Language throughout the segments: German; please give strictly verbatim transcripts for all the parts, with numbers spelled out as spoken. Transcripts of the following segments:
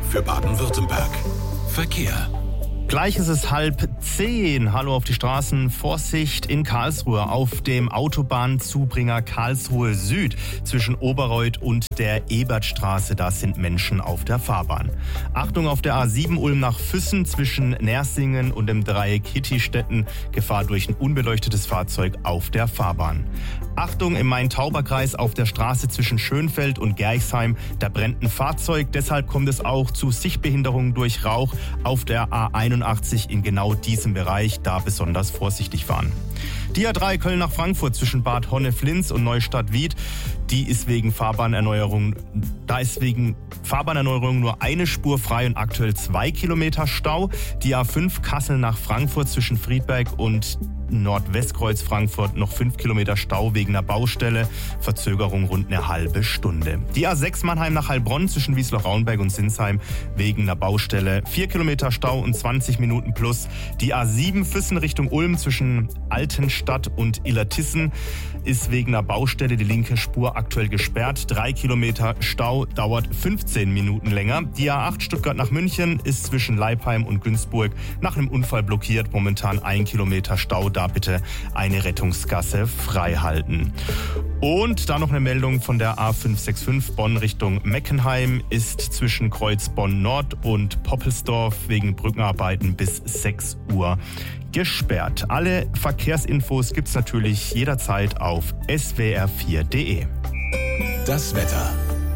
für Baden-Württemberg. Verkehr. Gleich ist es halb zehn. Hallo auf die Straßen. Vorsicht in Karlsruhe auf dem Autobahnzubringer Karlsruhe Süd zwischen Oberreuth und der Ebertstraße. Da sind Menschen auf der Fahrbahn. Achtung auf der A sieben Ulm nach Füssen zwischen Nersingen und dem Dreieck Hittistetten. Gefahr durch ein unbeleuchtetes Fahrzeug auf der Fahrbahn. Achtung im Main-Tauber-Kreis auf der Straße zwischen Schönfeld und Gerchsheim. Da brennt ein Fahrzeug. Deshalb kommt es auch zu Sichtbehinderungen durch Rauch auf der A einundachtzig in genau diesem Bereich. Da besonders vorsichtig fahren. Die A drei Köln nach Frankfurt zwischen Bad Honneflins und Neustadt-Wied, die ist wegen Fahrbahnerneuerung, da ist wegen Fahrbahnerneuerung nur eine Spur frei und aktuell zwei Kilometer Stau. Die A fünf Kassel nach Frankfurt zwischen Friedberg und Nordwestkreuz Frankfurt noch fünf Kilometer Stau wegen einer Baustelle. Verzögerung rund eine halbe Stunde. Die A sechs Mannheim nach Heilbronn zwischen Wiesloch-Raunberg und Sinsheim wegen einer Baustelle. vier Kilometer Stau und zwanzig Minuten plus. Die A sieben Füssen Richtung Ulm zwischen Altenstadt und Illertissen ist wegen einer Baustelle die linke Spur aktuell gesperrt. drei Kilometer Stau dauert fünfzehn Minuten länger. Die A acht Stuttgart nach München ist zwischen Leipheim und Günzburg nach einem Unfall blockiert. Momentan ein Kilometer Stau. Da bitte eine Rettungsgasse frei halten. Und da noch eine Meldung von der A fünf sechs fünf Bonn Richtung Meckenheim ist zwischen Kreuz Bonn Nord und Poppelsdorf wegen Brückenarbeiten bis sechs Uhr gesperrt. Alle Verkehrsinfos gibt's natürlich jederzeit auf s w r vier punkt d e. Das Wetter.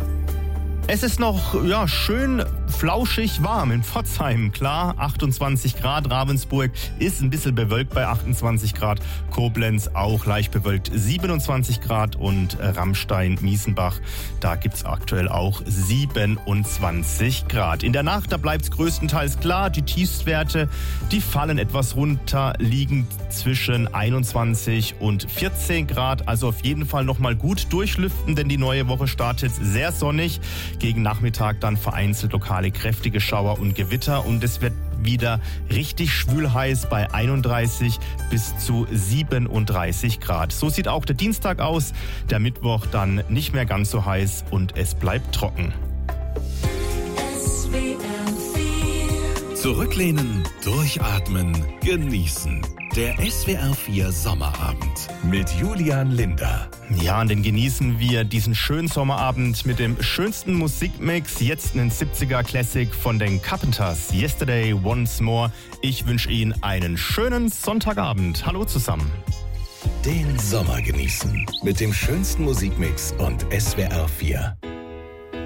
Es ist noch ja, schön flauschig warm in Pforzheim, klar, achtundzwanzig Grad, Ravensburg ist ein bisschen bewölkt bei achtundzwanzig Grad, Koblenz auch leicht bewölkt siebenundzwanzig Grad und Rammstein, Miesenbach, da gibt's aktuell auch siebenundzwanzig Grad. In der Nacht, da bleibt's größtenteils klar, die Tiefstwerte, die fallen etwas runter, liegen zwischen einundzwanzig und vierzehn Grad, also auf jeden Fall nochmal gut durchlüften, denn die neue Woche startet sehr sonnig. Gegen Nachmittag dann vereinzelt lokale kräftige Schauer und Gewitter und es wird wieder richtig schwül heiß bei einunddreißig bis zu siebenunddreißig Grad. So sieht auch der Dienstag aus, der Mittwoch dann nicht mehr ganz so heiß und es bleibt trocken. Zurücklehnen, durchatmen, genießen. Der S W R vier Sommerabend mit Julian Linder. Ja, und den genießen wir diesen schönen Sommerabend mit dem schönsten Musikmix. Jetzt einen siebziger Classic von den Carpenters. Yesterday, Once More. Ich wünsche Ihnen einen schönen Sonntagabend. Hallo zusammen. Den Sommer genießen mit dem schönsten Musikmix und S W R vier.